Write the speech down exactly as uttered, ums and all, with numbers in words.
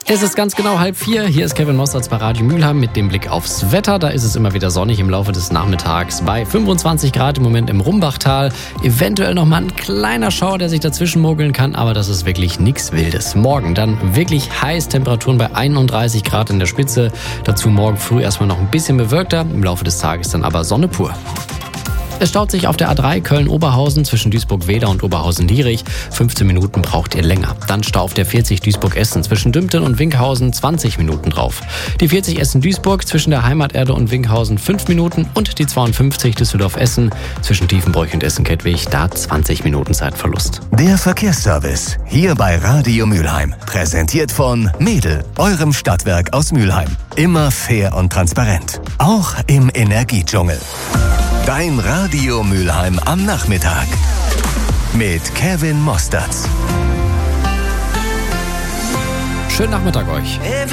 Es ist ganz genau halb vier. Hier ist Kevin Mossertz bei Radio Mülheim mit dem Blick aufs Wetter. Da ist es immer wieder sonnig im Laufe des Nachmittags. Bei fünfundzwanzig Grad im Moment im Rumbachtal. Eventuell noch mal ein kleiner Schauer, der sich dazwischen mogeln kann. Aber das ist wirklich nichts Wildes. Morgen dann wirklich heiß. Temperaturen bei einunddreißig Grad in der Spitze. Dazu morgen früh erstmal noch ein bisschen bewölkter. Im Laufe des Tages dann aber Sonne pur. Es staut sich auf der A drei Köln-Oberhausen zwischen Duisburg-Weder und Oberhausen-Lierich. fünfzehn Minuten braucht ihr länger. Dann Stau auf der vierzig Duisburg-Essen zwischen Dümpten und Winkhausen zwanzig Minuten drauf. Die vierzig Essen-Duisburg zwischen der Heimaterde und Winkhausen fünf Minuten und die zweiundfünfzig Düsseldorf-Essen zwischen Tiefenbroich und Essen-Kettwig, da zwanzig Minuten Zeitverlust. Der Verkehrsservice hier bei Radio Mülheim. Präsentiert von Mädel, eurem Stadtwerk aus Mülheim. Immer fair und transparent. Auch im Energiedschungel. Dein Radio Mülheim am Nachmittag mit Kevin Mossertz. Schönen Nachmittag euch.